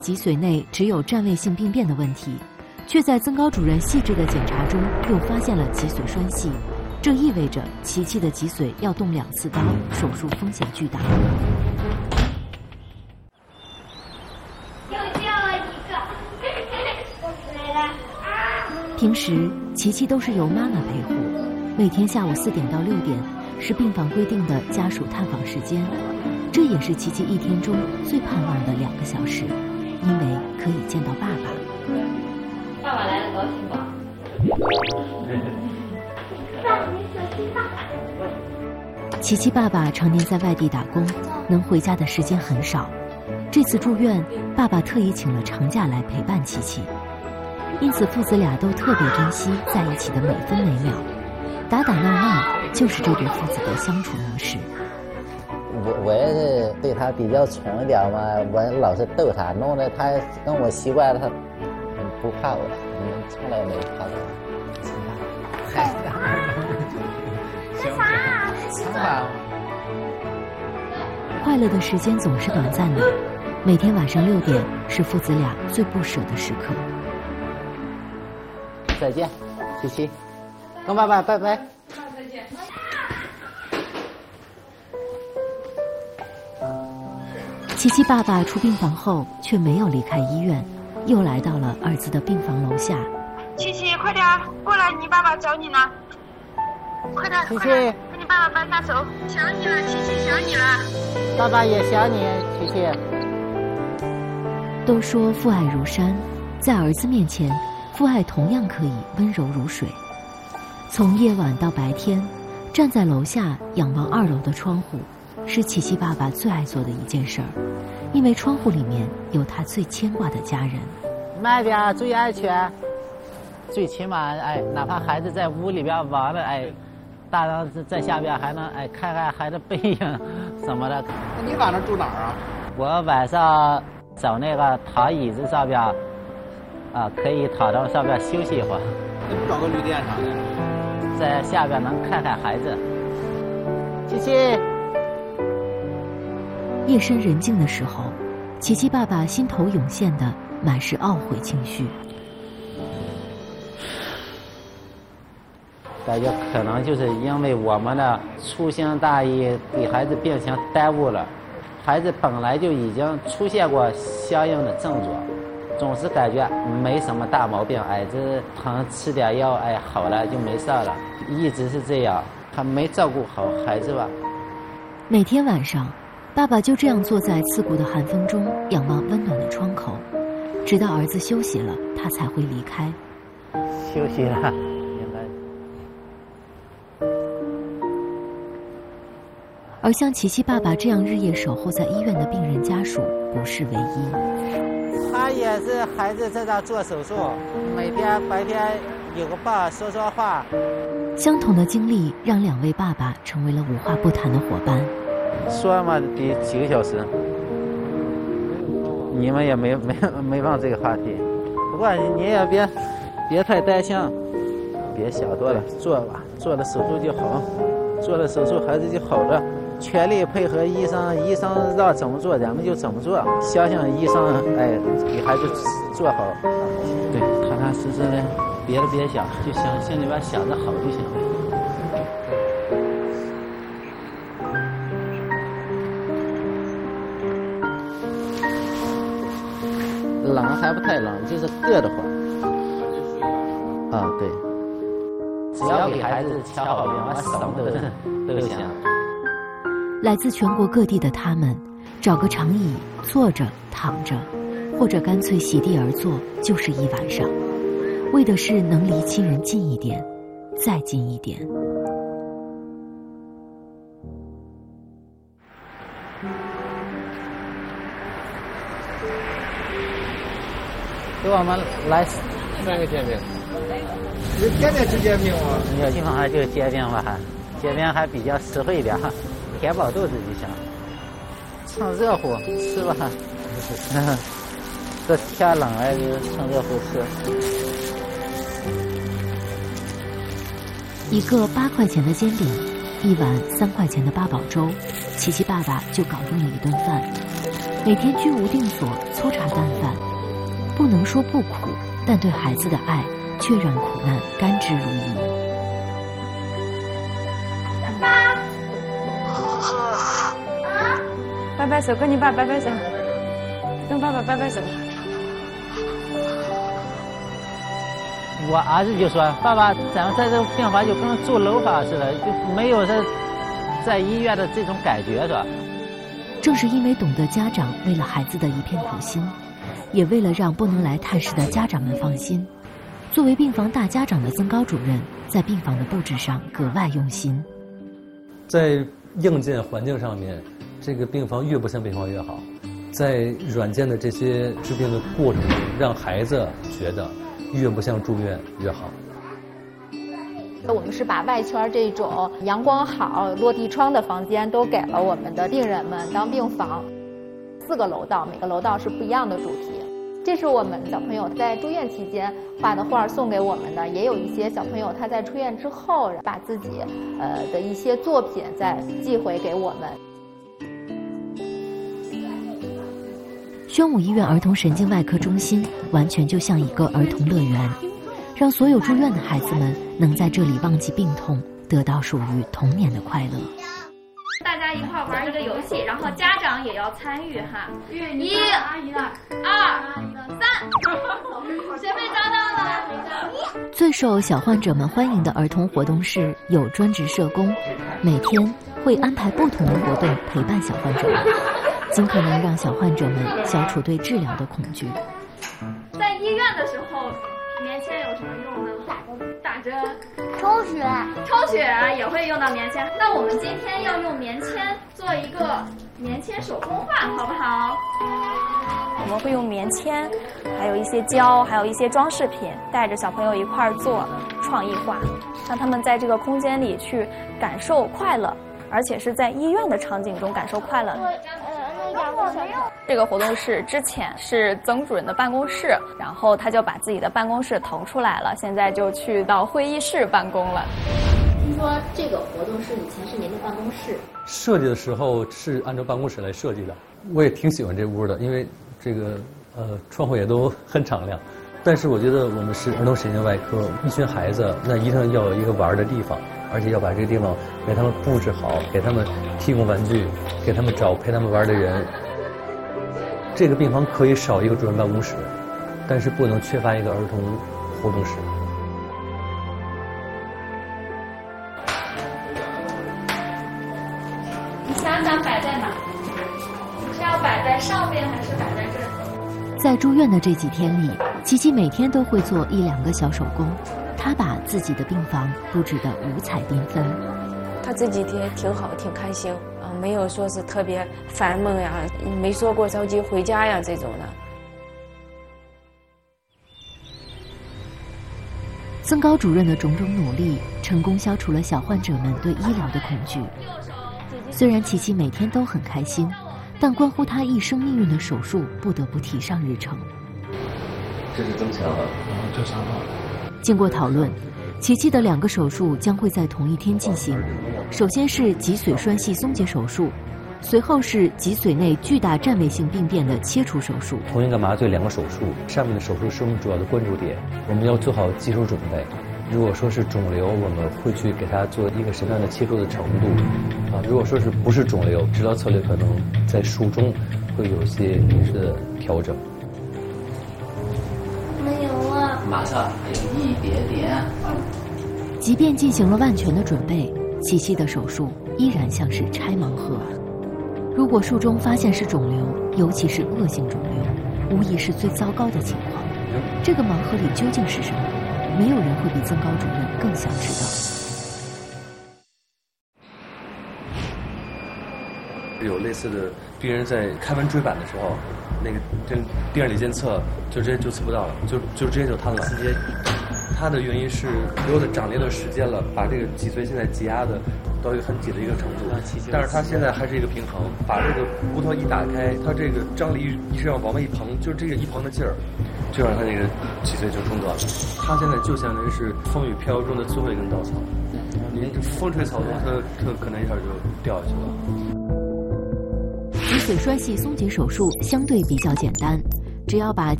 脊髓内只有占位性病变的问题，却在曾高主任细致的检查中又发现了脊髓栓系，这意味着琪琪的脊髓要动2次刀，手术风险巨大。 又掉了一个，我来了。 平时琪琪都是由妈妈陪护，每天下午4点到6点是病房规定的家属探访时间，这也是琪琪一天中最盼望的2个小时，因为可以见到爸爸。 爸爸来了，高兴吧？ 琪琪爸爸常年在外地打工，能回家的时间很少。这次住院，爸爸特意请了长假来陪伴琪琪，因此父子俩都特别珍惜在一起的每分每秒。打打闹闹就是这对父子的相处模式。 我也是对他比较宠一点嘛，我老是逗他，弄得他跟我习惯了，他不怕我，从来没怕过。行吧。 快乐的时间总是短暂的，每天晚上6点是父子俩最不舍的时刻。 再见，琪琪，跟爸爸拜拜。 再见。 琪琪爸爸出病房后却没有离开医院，又来到了儿子的病房楼下。 琪琪，快点过来，你爸爸找你呢。快点， 琪琪， 跟你爸爸掰下手。想你了，琪琪，想你了。 爸爸也想你，琪琪。 都说父爱如山，在儿子面前，父爱同样可以温柔如水。从夜晚到白天，站在楼下仰望2楼的窗户，是琪琪爸爸最爱做的一件事儿，因为窗户里面有他最牵挂的家人。 慢点，注意安全。最起码，哪怕孩子在屋里边玩了，大人在下边还能看看孩子背影什么的。 那你晚上住哪儿啊？ 我晚上找那个躺椅子上边，可以躺到上边休息一会儿。 那不找个旅店啥的？ 在下边能看看孩子。琪琪。 夜深人静的时候，琪琪爸爸心头涌现的满是懊悔情绪。 感觉可能就是因为我们的粗心大意，给孩子病情耽误了。孩子本来就已经出现过相应的症状，总是感觉没什么大毛病，这疼吃点药，好了就没事了，一直是这样，还没照顾好孩子吧。 每天晚上，爸爸就这样坐在刺骨的寒风中，仰望温暖的窗口，直到儿子休息了，他才会离开。 休息了。 而像琪琪爸爸这样日夜守候在医院的病人家属不是唯一。 他也是孩子在这做手术，每天白天有个伴说说话。 相同的经历让2位爸爸成为了无话不谈的伙伴。 说嘛得几个小时，你们也没忘这个话题。不过你也别太担心，别想多了，做吧，做了手术就好，做了手术孩子就好了。全力配合医生，医生让怎么做咱们就怎么做，相信医生，给孩子做好。对，踏踏实实的，别的别想，就心里边想着好就行了。冷还不太冷，就是硌得慌。对，只要给孩子调好病，什么都行。 来自全国各地的他们，找个长椅坐着、躺着，或者干脆席地而坐，就是一晚上，为的是能离亲人近一点，再近一点。 给我们来 3个煎饼。你天天吃煎饼吗？ 有地方还就煎饼吧，煎饼还比较实惠一点，填饱肚子就行。趁热乎吃吧，这天冷就趁热乎吃。 一个8块钱的煎饼，一碗3块钱的八宝粥，琪琪爸爸就搞定了一顿饭。 每天居无定所，粗茶淡饭，不能说不苦，但对孩子的爱却让苦难甘之如饴。 拜拜手，跟你爸拜拜手，跟爸爸拜拜手。 我儿子就说：“爸爸，咱们在这个病房就跟住楼房似的，就没有在医院的这种感觉，是吧？” 正是因为懂得家长为了孩子的一片苦心，也为了让不能来探视的家长们放心，作为病房大家长的曾高主任在病房的布置上格外用心。 在硬件环境上面，这个病房越不像病房越好。在软件的这些治病的过程中，让孩子觉得越不像住院越好。 我们是把外圈这种阳光好、落地窗的房间都给了我们的病人们当病房，4个楼道，每个楼道是不一样的主题。这是我们小朋友在住院期间画的画送给我们的，也有一些小朋友他在出院之后把自己的一些作品再寄回给我们。 宣武医院儿童神经外科中心完全就像一个儿童乐园，让所有住院的孩子们能在这里忘记病痛，得到属于童年的快乐。 大家一块玩一个游戏，然后家长也要参与哈。1、2、3，谁被抓到了？ 最受小患者们欢迎的儿童活动室有专职社工，每天会安排不同的活动陪伴小患者们，尽可能让小患者们消除对治疗的恐惧。 在医院的时候，棉签有什么用呢？打针。抽血也会用到棉签。那我们今天要用棉签做一个棉签手工画，好不好？ 我们会用棉签，还有一些胶，还有一些装饰品，带着小朋友一块儿做创意画，让他们在这个空间里去感受快乐，而且是在医院的场景中感受快乐。这个活动室之前是曾主任的办公室，然后他就把自己的办公室腾出来了，现在就去到会议室办公了。 听说这个活动室以前是您的办公室， 设计的时候是按照办公室来设计的，我也挺喜欢这屋的，因为这个窗户也都很敞亮。但是我觉得我们是儿童神经外科，一群孩子，那一定要有一个玩的地方，而且要把这个地方给他们布置好，给他们提供玩具，给他们找陪他们玩的人。这个病房可以少一个主任办公室，但是不能缺乏一个儿童活动室。 你想想摆在哪？是要摆在上面还是摆在这儿？ 在住院的这几天里，琪琪每天都会做1、2个小手工，她把自己的病房布置得五彩缤纷。 他这几天挺好，挺开心啊，没有说是特别烦闷呀，没说过着急回家呀这种的。 曾高主任的种种努力，成功消除了小患者们对医疗的恐惧。虽然琪琪每天都很开心，但关乎她一生命运的手术不得不提上日程。 这是增强了，这啥了？ 经过讨论，琪琪的2个手术将会在同一天进行。首先是脊髓栓系松解手术，随后是脊髓内巨大占位性病变的切除手术。 同一个麻醉2个手术，上面的手术是我们主要的关注点，我们要做好技术准备。如果说是肿瘤，我们会去给它做一个什么样的切除的程度啊？如果说是不是肿瘤，治疗策略可能在术中会有一些临时的调整。 没有啊， 马上还有一点点。 即便进行了万全的准备，琪琪的手术依然像是拆盲盒。如果术中发现是肿瘤，尤其是恶性肿瘤，无疑是最糟糕的情况。这个盲盒里究竟是什么？没有人会比曾高主任更想知道。 有类似的病人在开完椎板的时候，那个电里监测就直接就测不到了，就直接就瘫了。它的原因是瘤子长了一段时间了，把这个脊髓现在挤压的到一个很紧的一个程度，但是它现在还是一个平衡，把这个骨头一打开，它这个张力一是要往外一膨，就这个一膨的劲儿，就让它那个脊髓就中断了。它现在就相当于是风雨飘摇中的最后一根稻草，您风吹草动，它可能一下就掉下去了。 脊髓腿栓系松解手术相对比较简单，只要把